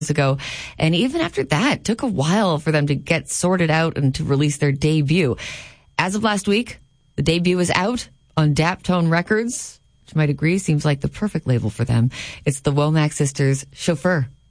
ago. And even after that, it took a while for them to get sorted out and to release their debut. As of last week, the debut is out on Daptone Records, which you might agree seems like the perfect label for them. It's the Womack Sisters' Chauffeur.